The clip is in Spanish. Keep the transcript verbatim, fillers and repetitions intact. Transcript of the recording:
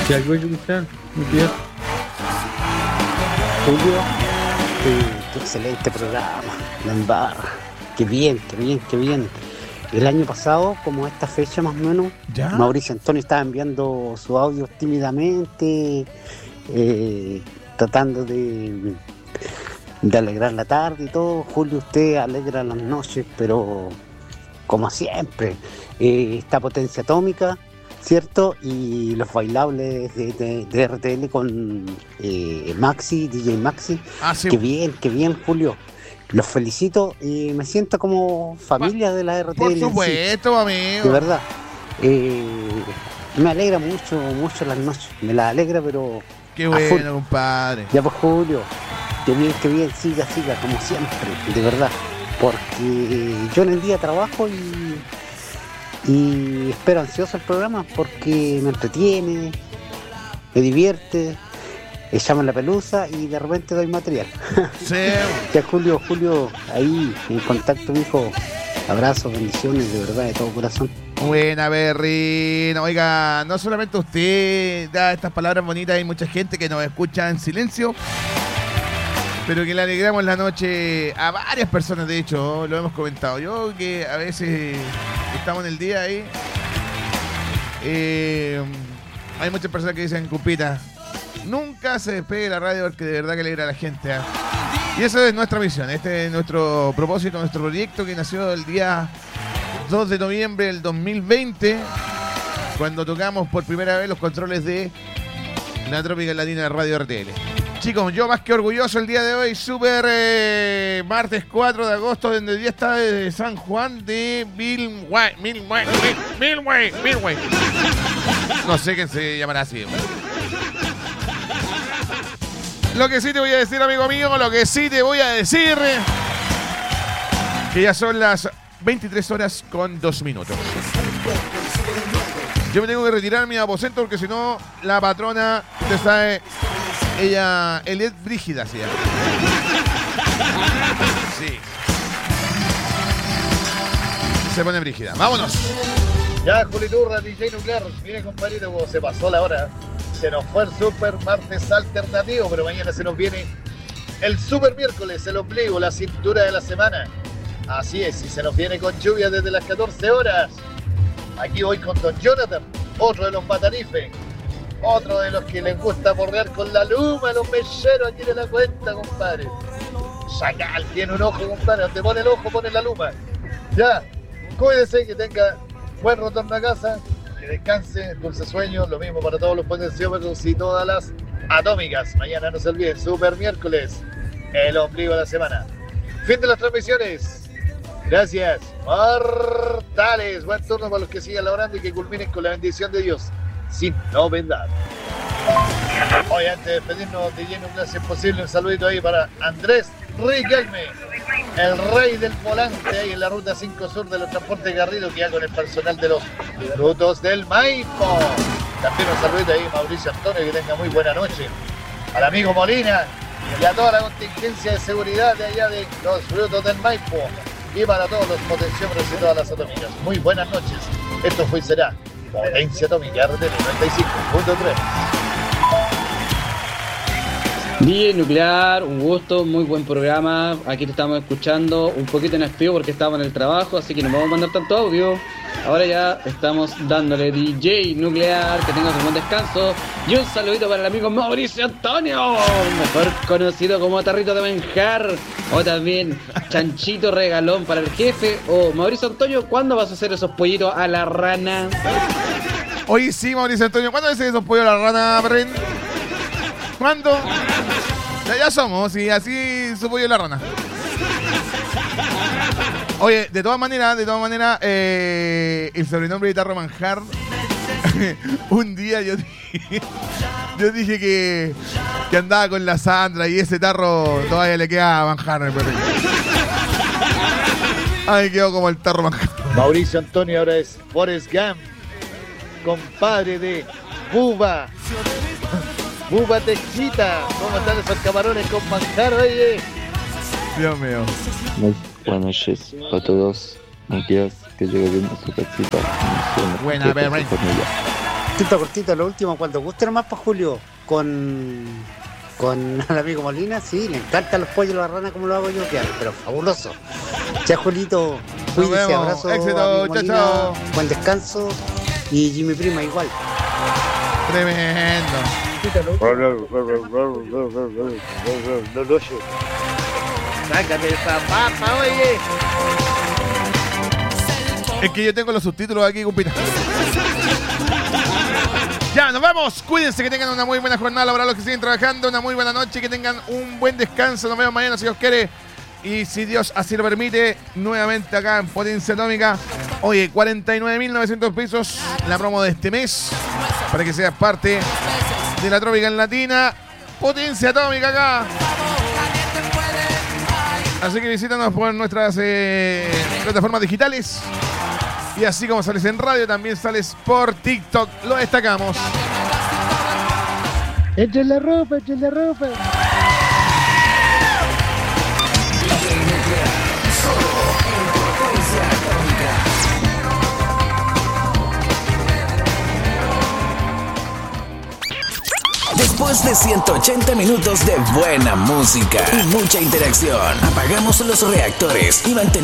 Ya algo que escuchar, mi tío. Julio, eh, qué excelente programa, la embarra. Qué bien, qué bien, qué bien. El año pasado, como a esta fecha más o menos, ¿Ya? Mauricio Antonio estaba enviando sus audios tímidamente, eh, tratando de, de alegrar la tarde y todo. Julio, usted alegra las noches, pero como siempre, eh, esta potencia atómica, ¿cierto? Y los bailables de, de, de R T L con eh, Maxi, D J Maxi. Ah, sí. Qué bien, qué bien, Julio. Los felicito y me siento como familia de la R T L. Por supuesto, sí, amigo. de verdad. Eh, me alegra mucho, mucho las noches. Me las alegra, pero... Qué bueno, compadre. Ya pues, Julio. Qué bien, qué bien. Siga, siga, como siempre. De verdad. Porque yo en el día trabajo y... Y espero ansioso el programa porque me entretiene, me divierte, echamos la pelusa y de repente doy material. Sí. Ya Julio, Julio, ahí en contacto, mijo. Abrazos, bendiciones, de verdad, de todo corazón. Buena, Berrín. Oiga, no solamente usted da estas palabras bonitas, hay mucha gente que nos escucha en silencio, pero que le alegramos la noche a varias personas, de hecho, lo hemos comentado. Yo que a veces estamos en el día ahí, eh, hay muchas personas que dicen, Cupita, nunca se despegue la radio porque de verdad que alegra a la gente, ¿eh? Y eso es nuestra misión, este es nuestro propósito, nuestro proyecto que nació el día dos de noviembre del dos mil veinte, cuando tocamos por primera vez los controles de la Tropical Latina de Radio R T L. Chicos, yo más que orgulloso el día de hoy, súper eh, martes cuatro de agosto, desde el día está de San Juan de Milway, Milway, Milway, Milway. No sé quién se llamará así. Lo que sí te voy a decir, amigo mío, lo que sí te voy a decir, que ya son las veintitrés horas con dos minutos. Yo me tengo que retirar a mi aposento porque si no, la patrona, usted sabe, ella, él es brígida, ¿sí? Sí. Se pone brígida. ¡Vámonos! Ya, Juliturra, D J Nuclear. Mire, compadrito, como se pasó la hora. Se nos fue el super martes alternativo, pero mañana se nos viene el super miércoles, el ombligo, la cintura de la semana. Así es, y se nos viene con lluvia desde las catorce horas. Aquí voy con Don Jonathan, otro de los Matarife. Otro de los que les gusta borrear con la luma, los mecheros aquí de la cuenta, compadre. Chacal, tiene un ojo, compadre. Donde pone el ojo, pone la luma. Ya, cuídese, que tenga buen retorno a casa, que descanse, dulce sueño. Lo mismo para todos los potenciómetros y todas las atómicas. Mañana no se olviden, super miércoles, el ombligo de la semana. Fin de las transmisiones. Gracias, mortales. Buen turno para los que sigan laborando y que culminen con la bendición de Dios. Sin novedad. Hoy, antes de despedirnos de lleno, si es posible, un saludito ahí para Andrés Riquelme, el rey del volante ahí en la ruta cinco Sur de los transportes Garrido, que ya con el personal de los Frutos del Maipo. También un saludito ahí a Mauricio Antonio, que tenga muy buena noche. Al amigo Molina y a toda la contingencia de seguridad de allá de los Frutos del Maipo. Y para todos los potenciómetros y todas las atómicas. Muy buenas noches. Esto fue y será Potencia Atómica R T L noventa y cinco punto tres. D J Nuclear, un gusto, muy buen programa. Aquí te estamos escuchando un poquito en espío porque estábamos en el trabajo, así que no vamos a mandar tanto audio. Ahora ya estamos dándole D J Nuclear, que tengas un buen descanso. Y un saludito para el amigo Mauricio Antonio, mejor conocido como Tarrito de Manjar, o también Chanchito Regalón para el jefe. O Mauricio Antonio, ¿cuándo vas a hacer esos pollitos a la rana? Hoy sí, Mauricio Antonio, ¿cuándo haces esos pollos a la rana, Bren? ¿Cuándo? Ya, ya somos, y así su pollo a la rana. Oye, de todas maneras, de todas maneras, eh, el sobrenombre de Tarro Manjar, un día yo dije, yo dije que, que andaba con la Sandra y ese tarro todavía le queda a Manjar. Ay, quedó como el Tarro Manjar. Mauricio Antonio ahora es Forrest Gump, compadre de Buba. Buba te excita. ¿Cómo están esos camarones con manjar, oye? Dios mío. Muy buenas noches a todos. Buenos días, que llegue bien a su casita. Buena, Berry. Cortito, cortito, lo último, cuando guste nomás para Julio, con, con el amigo Molina, sí, le encantan los pollos, la rana como lo hago yo, claro, pero fabuloso. Ya, Julito, cuídese, abrazo, éxito, chao, chao. Buen descanso, y Jimmy Prima igual. Tremendo. Sácate esa papa, oye. Es que yo tengo los subtítulos aquí, compita. Ya, nos vamos. Cuídense, que tengan una muy buena jornada laboral los que siguen trabajando, una muy buena noche, que tengan un buen descanso. Nos vemos mañana si Dios quiere. Y si Dios así lo permite, nuevamente acá en Potencia Atómica. Oye, cuarenta y nueve mil novecientos pesos la promo de este mes, para que seas parte de la Tropical Latina. Potencia Atómica acá. Así que visítanos por nuestras eh, plataformas digitales. Y así como sales en radio, también sales por TikTok. Lo destacamos. Entre la ropa, entre la ropa. Después de ciento ochenta minutos de buena música y mucha interacción, apagamos los reactores y mantenemos